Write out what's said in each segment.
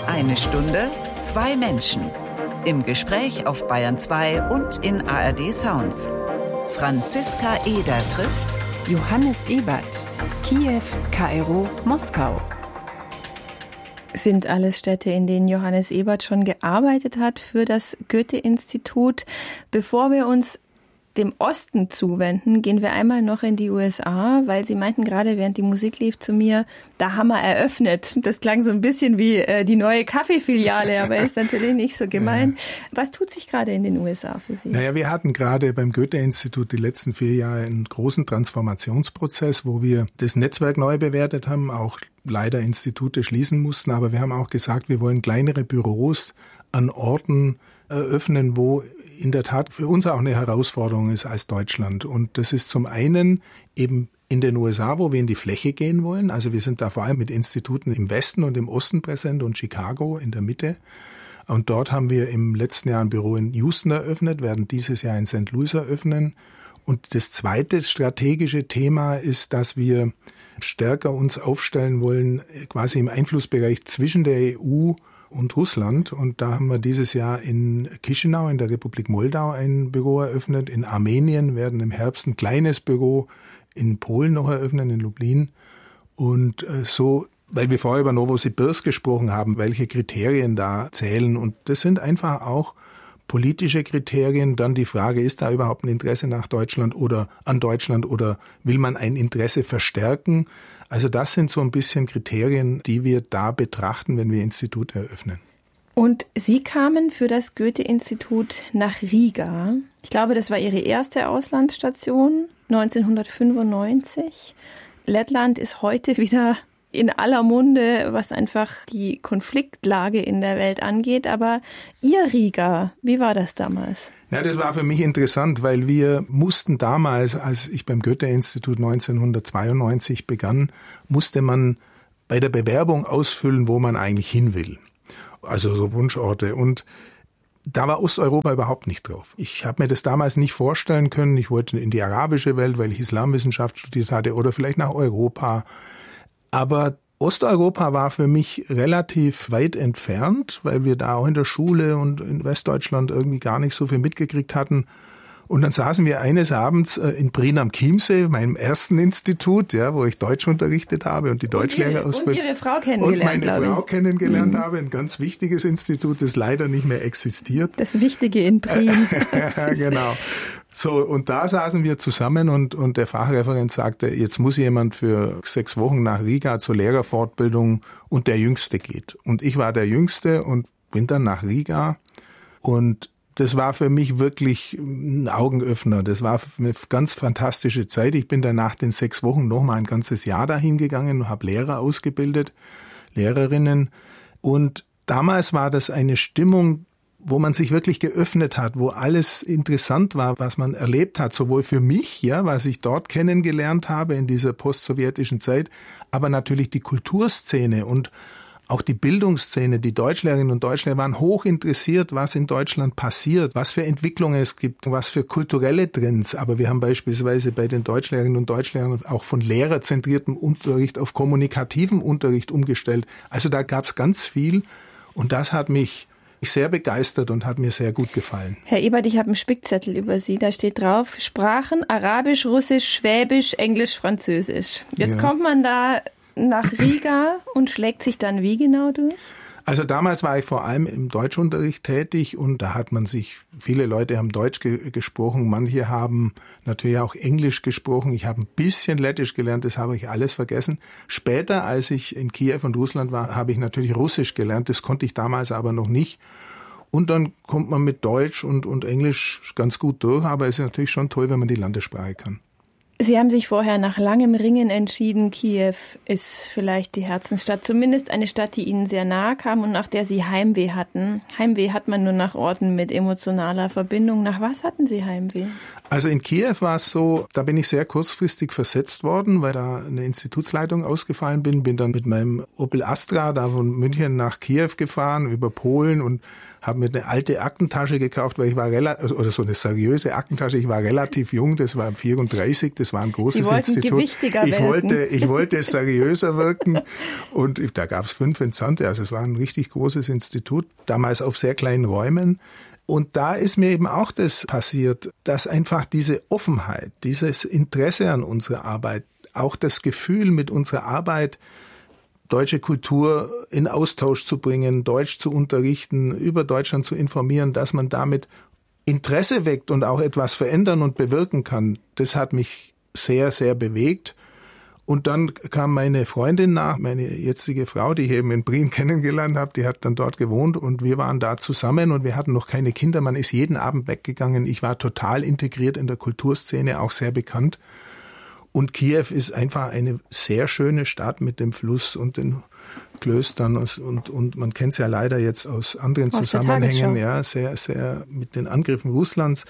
Eine Stunde, zwei Menschen. Im Gespräch auf Bayern 2 und in ARD Sounds. Franziska Eder trifft Johannes Ebert. Kiew, Kairo, Moskau. Sind alles Städte, in denen Johannes Ebert schon gearbeitet hat für das Goethe-Institut. Bevor wir uns dem Osten zuwenden, gehen wir einmal noch in die USA, weil Sie meinten gerade, während die Musik lief zu mir, da haben wir eröffnet. Das klang so ein bisschen wie die neue Kaffeefiliale, aber ist natürlich nicht so gemein. Was tut sich gerade in den USA für Sie? Naja, wir hatten gerade beim Goethe-Institut die letzten 4 Jahre einen großen Transformationsprozess, wo wir das Netzwerk neu bewertet haben, auch leider Institute schließen mussten, aber wir haben auch gesagt, wir wollen kleinere Büros an Orten eröffnen, wo in der Tat für uns auch eine Herausforderung ist als Deutschland. Und das ist zum einen eben in den USA, wo wir in die Fläche gehen wollen. Also wir sind da vor allem mit Instituten im Westen und im Osten präsent und Chicago in der Mitte. Und dort haben wir im letzten Jahr ein Büro in Houston eröffnet, werden dieses Jahr in St. Louis eröffnen. Und das zweite strategische Thema ist, dass wir stärker uns aufstellen wollen, quasi im Einflussbereich zwischen der EU und Russland. Und da haben wir dieses Jahr in Chișinău in der Republik Moldau ein Büro eröffnet. In Armenien werden im Herbst ein kleines Büro in Polen noch eröffnen, in Lublin. Und so, weil wir vorher über Novosibirsk gesprochen haben, welche Kriterien da zählen. Und das sind einfach auch politische Kriterien. Dann die Frage, ist da überhaupt ein Interesse nach Deutschland oder an Deutschland oder will man ein Interesse verstärken? Also das sind so ein bisschen Kriterien, die wir da betrachten, wenn wir Institute eröffnen. Und Sie kamen für das Goethe-Institut nach Riga. Ich glaube, das war Ihre erste Auslandsstation 1995. Lettland ist heute wieder in aller Munde, was einfach die Konfliktlage in der Welt angeht. Aber Ihr Riga, wie war das damals? Ja, das war für mich interessant, weil wir mussten damals, als ich beim Goethe-Institut 1992 begann, musste man bei der Bewerbung ausfüllen, wo man eigentlich hin will. Also so Wunschorte. Und da war Osteuropa überhaupt nicht drauf. Ich habe mir das damals nicht vorstellen können. Ich wollte in die arabische Welt, weil ich Islamwissenschaft studiert hatte, oder vielleicht nach Europa. Aber Osteuropa war für mich relativ weit entfernt, weil wir da auch in der Schule und in Westdeutschland irgendwie gar nicht so viel mitgekriegt hatten. Und dann saßen wir eines Abends in Prien am Chiemsee, meinem ersten Institut, ja, wo ich Deutsch unterrichtet habe und die Deutschlehrerausbildung. Und Ihre Frau kennengelernt, und meine Frau kennengelernt habe, ein ganz wichtiges Institut, das leider nicht mehr existiert. Das Wichtige in Prien. Ja, genau. So, und da saßen wir zusammen und der Fachreferent sagte, jetzt muss jemand für 6 Wochen nach Riga zur Lehrerfortbildung und der Jüngste geht. Und ich war der Jüngste und bin dann nach Riga und das war für mich wirklich ein Augenöffner. Das war eine ganz fantastische Zeit. Ich bin dann nach den 6 Wochen noch mal ein ganzes Jahr dahin gegangen und habe Lehrer ausgebildet, Lehrerinnen. Und damals war das eine Stimmung, wo man sich wirklich geöffnet hat, wo alles interessant war, was man erlebt hat, sowohl für mich, ja, was ich dort kennengelernt habe in dieser postsowjetischen Zeit, aber natürlich die Kulturszene und auch die Bildungsszene. Die Deutschlehrerinnen und Deutschlehrer waren hoch interessiert, was in Deutschland passiert, was für Entwicklungen es gibt, was für kulturelle Trends. Aber wir haben beispielsweise bei den Deutschlehrerinnen und Deutschlehrern auch von lehrerzentriertem Unterricht auf kommunikativen Unterricht umgestellt. Also da gab es ganz viel und das hat mich sehr begeistert und hat mir sehr gut gefallen. Herr Ebert, ich habe einen Spickzettel über Sie. Da steht drauf, Sprachen, Arabisch, Russisch, Schwäbisch, Englisch, Französisch. Jetzt kommt man da nach Riga und schlägt sich dann wie genau durch? Also damals war ich vor allem im Deutschunterricht tätig und da hat man sich, viele Leute haben Deutsch gesprochen, manche haben natürlich auch Englisch gesprochen. Ich habe ein bisschen Lettisch gelernt, das habe ich alles vergessen. Später, als ich in Kiew und Russland war, habe ich natürlich Russisch gelernt, das konnte ich damals aber noch nicht. Und dann kommt man mit Deutsch und Englisch ganz gut durch, aber es ist natürlich schon toll, wenn man die Landessprache kann. Sie haben sich vorher nach langem Ringen entschieden, Kiew ist vielleicht die Herzensstadt, zumindest eine Stadt, die Ihnen sehr nahe kam und nach der Sie Heimweh hatten. Heimweh hat man nur nach Orten mit emotionaler Verbindung. Nach was hatten Sie Heimweh? Also in Kiew war es so, da bin ich sehr kurzfristig versetzt worden, weil da eine Institutsleitung ausgefallen bin dann mit meinem Opel Astra da von München nach Kiew gefahren, über Polen und habe mir eine alte Aktentasche gekauft, weil ich war oder so eine seriöse Aktentasche, ich war relativ jung, das war 34, das war ein großes Institut. Gewichtiger wirken. Ich wollte seriöser wirken und da gab es 5 Entsandte, also es war ein richtig großes Institut, damals auf sehr kleinen Räumen. Und da ist mir eben auch das passiert, dass einfach diese Offenheit, dieses Interesse an unserer Arbeit, auch das Gefühl, mit unserer Arbeit deutsche Kultur in Austausch zu bringen, Deutsch zu unterrichten, über Deutschland zu informieren, dass man damit Interesse weckt und auch etwas verändern und bewirken kann, das hat mich sehr, sehr bewegt. Und dann kam meine Freundin nach, meine jetzige Frau, die ich eben in Prien kennengelernt habe, die hat dann dort gewohnt und wir waren da zusammen und wir hatten noch keine Kinder. Man ist jeden Abend weggegangen. Ich war total integriert in der Kulturszene, auch sehr bekannt. Und Kiew ist einfach eine sehr schöne Stadt mit dem Fluss und den Klöstern und man kennt es ja leider jetzt aus anderen Zusammenhängen, ja, sehr, sehr mit den Angriffen Russlands.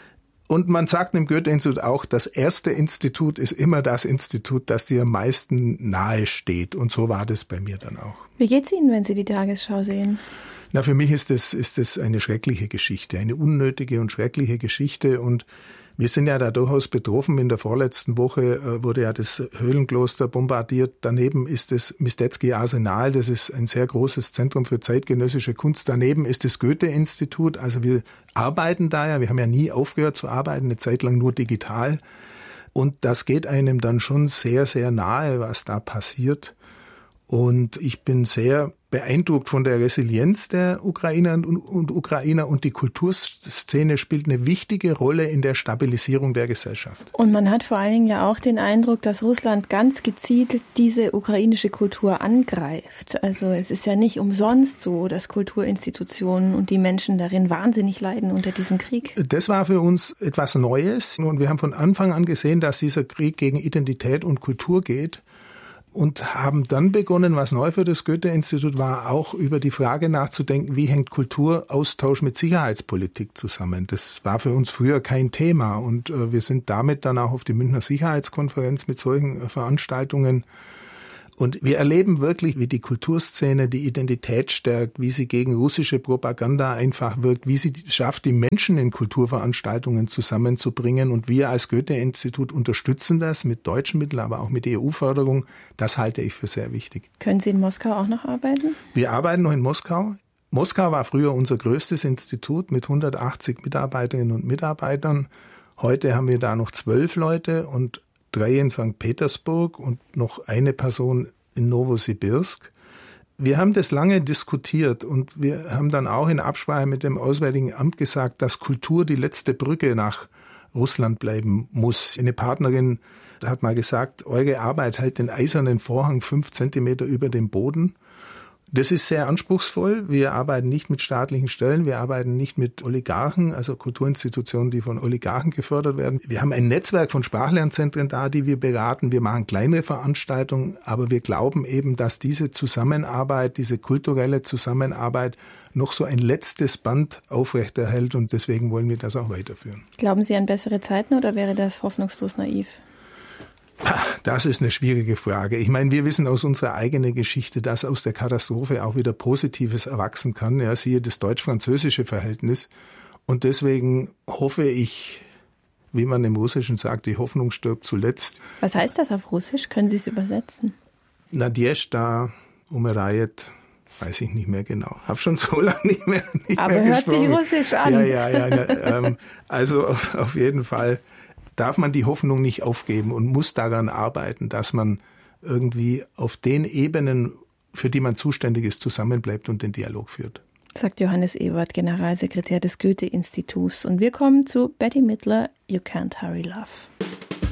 Und man sagt im Goethe-Institut auch, das erste Institut ist immer das Institut, das dir am meisten nahe steht. Und so war das bei mir dann auch. Wie geht's Ihnen, wenn Sie die Tagesschau sehen? Na, für mich ist das eine schreckliche Geschichte, eine unnötige und schreckliche Geschichte. Und wir sind ja da durchaus betroffen. In der vorletzten Woche wurde ja das Höhlenkloster bombardiert. Daneben ist das Mistetski Arsenal, das ist ein sehr großes Zentrum für zeitgenössische Kunst. Daneben ist das Goethe-Institut. Also wir arbeiten da ja, wir haben ja nie aufgehört zu arbeiten, eine Zeit lang nur digital. Und das geht einem dann schon sehr, sehr nahe, was da passiert. Und ich bin sehr beeindruckt von der Resilienz der Ukrainerinnen und Ukrainer und die Kulturszene spielt eine wichtige Rolle in der Stabilisierung der Gesellschaft. Und man hat vor allen Dingen ja auch den Eindruck, dass Russland ganz gezielt diese ukrainische Kultur angreift. Also es ist ja nicht umsonst so, dass Kulturinstitutionen und die Menschen darin wahnsinnig leiden unter diesem Krieg. Das war für uns etwas Neues und wir haben von Anfang an gesehen, dass dieser Krieg gegen Identität und Kultur geht. Und haben dann begonnen, was neu für das Goethe-Institut war, auch über die Frage nachzudenken, wie hängt Kulturaustausch mit Sicherheitspolitik zusammen. Das war für uns früher kein Thema und wir sind damit dann auch auf die Münchner Sicherheitskonferenz mit solchen Veranstaltungen. Und wir erleben wirklich, wie die Kulturszene die Identität stärkt, wie sie gegen russische Propaganda einfach wirkt, wie sie schafft, die Menschen in Kulturveranstaltungen zusammenzubringen. Und wir als Goethe-Institut unterstützen das mit deutschen Mitteln, aber auch mit EU-Förderung. Das halte ich für sehr wichtig. Können Sie in Moskau auch noch arbeiten? Wir arbeiten noch in Moskau. Moskau war früher unser größtes Institut mit 180 Mitarbeiterinnen und Mitarbeitern. Heute haben wir da noch 12 Leute und 3 in St. Petersburg und noch eine Person in Novosibirsk. Wir haben das lange diskutiert und wir haben dann auch in Absprache mit dem Auswärtigen Amt gesagt, dass Kultur die letzte Brücke nach Russland bleiben muss. Eine Partnerin hat mal gesagt, eure Arbeit hält den eisernen Vorhang 5 Zentimeter über dem Boden. Das ist sehr anspruchsvoll. Wir arbeiten nicht mit staatlichen Stellen, wir arbeiten nicht mit Oligarchen, also Kulturinstitutionen, die von Oligarchen gefördert werden. Wir haben ein Netzwerk von Sprachlernzentren da, die wir beraten. Wir machen kleinere Veranstaltungen, aber wir glauben eben, dass diese Zusammenarbeit, diese kulturelle Zusammenarbeit noch so ein letztes Band aufrechterhält und deswegen wollen wir das auch weiterführen. Glauben Sie an bessere Zeiten oder wäre das hoffnungslos naiv? Das ist eine schwierige Frage. Ich meine, wir wissen aus unserer eigenen Geschichte, dass aus der Katastrophe auch wieder Positives erwachsen kann. Ja, siehe das deutsch-französische Verhältnis. Und deswegen hoffe ich, wie man im Russischen sagt, die Hoffnung stirbt zuletzt. Was heißt das auf Russisch? Können Sie es übersetzen? Nadezhda umирает, weiß ich nicht mehr genau. Hab schon so lange nicht mehr Aber hört gesprochen. sich russisch an. Ja. Also auf jeden Fall darf man die Hoffnung nicht aufgeben und muss daran arbeiten, dass man irgendwie auf den Ebenen, für die man zuständig ist, zusammenbleibt und den Dialog führt. Sagt Johannes Ebert, Generalsekretär des Goethe-Instituts. Und wir kommen zu Bette Midler, You Can't Hurry Love.